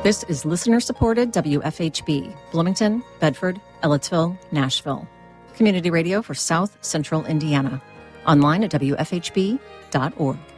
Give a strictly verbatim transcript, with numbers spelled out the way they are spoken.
This is listener-supported W F H B, Bloomington, Bedford, Ellettsville, Nashville. Community radio for South Central Indiana. Online at W F H B dot org.